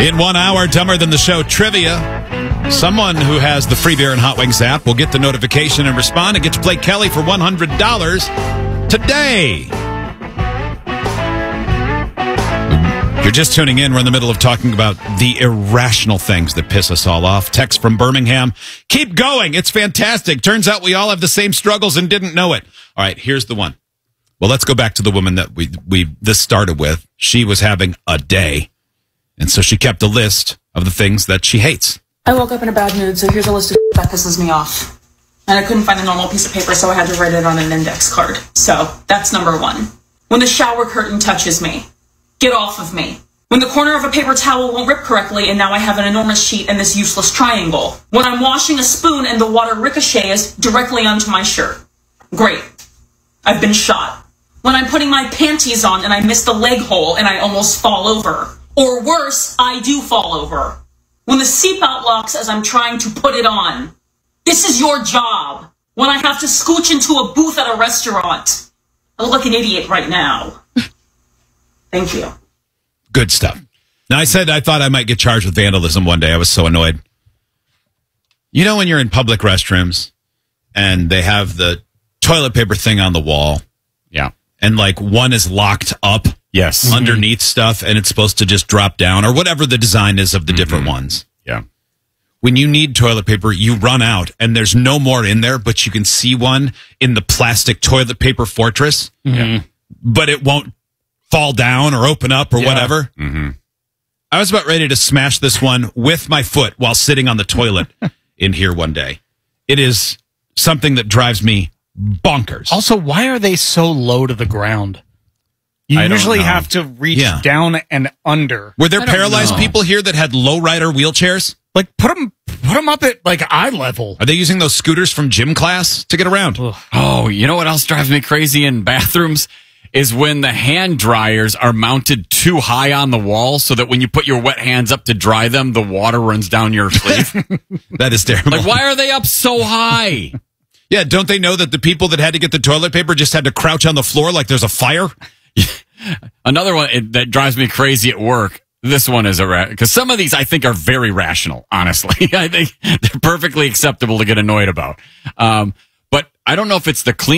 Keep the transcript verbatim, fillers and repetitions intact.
In one hour, Dumber Than the Show trivia. Someone who has the free beer and hot wings app will get the notification and respond and get to play Kelly for one hundred dollars today. If you're just tuning in, we're in the middle of talking about the irrational things that piss us all off. Text from Birmingham. Keep going. It's fantastic. Turns out we all have the same struggles and didn't know it. All right, here's the one. Well, let's go back to the woman that we, we this started with. She was having a day. And so she kept a list of the things that she hates. I woke up in a bad mood, so here's a list of that pisses me off. And I couldn't find a normal piece of paper, so I had to write it on an index card. So that's number one. When the shower curtain touches me, get off of me. When the corner of a paper towel won't rip correctly, and now I have an enormous sheet and this useless triangle. When I'm washing a spoon and the water ricochets directly onto my shirt. Great. I've been shot. When I'm putting my panties on and I miss the leg hole and I almost fall over. Or worse, I do fall over. When the seatbelt locks as I'm trying to put it on. This is your job. When I have to scooch into a booth at a restaurant. I look like an idiot right now. Thank you. Good stuff. Now, I said I thought I might get charged with vandalism one day. I was so annoyed. You know when you're in public restrooms and they have the toilet paper thing on the wall? Yeah. And like one is locked up. Yes. Underneath mm-hmm. stuff, and it's supposed to just drop down, or whatever the design is of the mm-hmm. different ones. Yeah. When you need toilet paper, you run out, and there's no more in there, but you can see one in the plastic toilet paper fortress, mm-hmm. but it won't fall down or open up or yeah. whatever. Mm-hmm. I was about ready to smash this one with my foot while sitting on the toilet in here one day. It is something that drives me bonkers. Also, why are they so low to the ground? You I usually have to reach yeah. down and under. Were there paralyzed know. people here that had lowrider wheelchairs? Like, put them, put them up at, like, eye level. Are they using those scooters from gym class to get around? Ugh. Oh, you know what else drives me crazy in bathrooms? Is when the hand dryers are mounted too high on the wall so that when you put your wet hands up to dry them, the water runs down your sleeve. That is terrible. Like, why are they up so high? Yeah, don't they know that the people that had to get the toilet paper just had to crouch on the floor like there's a fire? Another one that drives me crazy at work. This one is a because some of these I think are very rational. Honestly, I think they're perfectly acceptable to get annoyed about. Um, but I don't know if it's the clean.